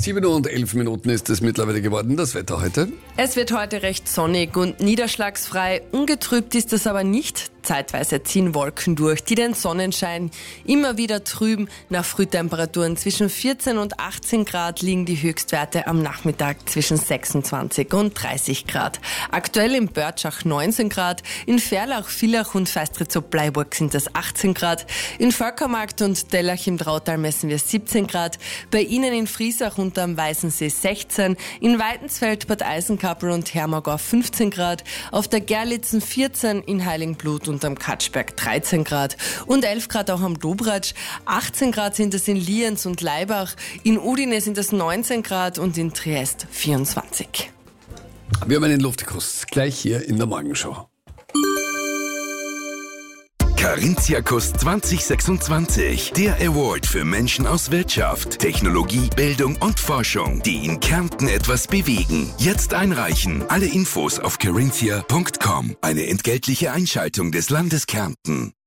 7:11 ist es mittlerweile geworden, das Wetter heute. Es wird heute recht sonnig und niederschlagsfrei. Ungetrübt ist es aber nicht. Zeitweise ziehen Wolken durch, die den Sonnenschein immer wieder trüben. Nach Frühtemperaturen zwischen 14 und 18 Grad liegen die Höchstwerte am Nachmittag zwischen 26 und 30 Grad. Aktuell in Börtschach 19 Grad, in Ferlach, Villach und Feistritz-Bleiburg sind es 18 Grad. In Völkermarkt und Dellach im Trautal messen wir 17 Grad. Bei Ihnen in Friesach und am Weißensee 16, in Weidensfeld, Bad Eisenkappel und Hermagor 15 Grad, auf der Gerlitzen 14, in Heiligenblut und am Katschberg 13 Grad und 11 Grad auch am Dobratsch. 18 Grad sind es in Lienz und Laibach, in Udine sind es 19 Grad und in Triest 24. Wir haben einen Luftkuss gleich hier in der Morgenshow. Carinthia-Kuss 2026. Der Award für Menschen aus Wirtschaft, Technologie, Bildung und Forschung, die in Kärnten etwas bewegen. Jetzt einreichen. Alle Infos auf carinthia.com. Eine entgeltliche Einschaltung des Landes Kärnten.